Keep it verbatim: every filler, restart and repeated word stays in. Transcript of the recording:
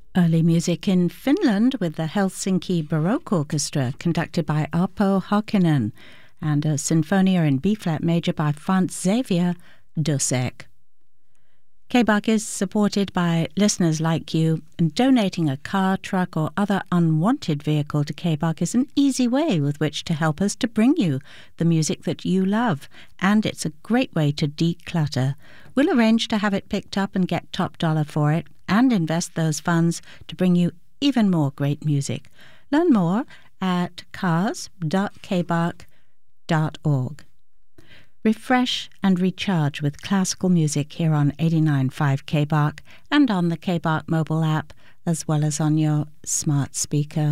Early music in Finland with the Helsinki Baroque Orchestra, conducted by Arpo Hakkinen, and a Sinfonia in B-flat major by Franz Xavier Dusek. K-Bach is supported by listeners like you, and donating a car, truck or other unwanted vehicle to K-Bach is an easy way with which to help us to bring you the music that you love, and it's a great way to declutter. We'll arrange to have it picked up and get top dollar for it, and invest those funds to bring you even more great music. Learn more at cars dot k bach dot org. Refresh and recharge with classical music here on eighty-nine point five K-Bach and on the K-Bach mobile app, as well as on your smart speaker.